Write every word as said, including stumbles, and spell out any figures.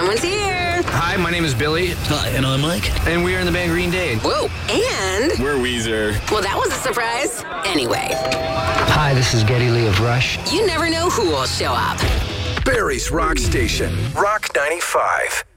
Someone's here. Hi, my name is Billy. Hi, and I'm Mike. And we are in the band Green Day. Whoa. And? We're Weezer. Well, that was a surprise. Anyway. Hi, this is Geddy Lee of Rush. You never know who will show up. Barry's Rock Station. Rock ninety-five.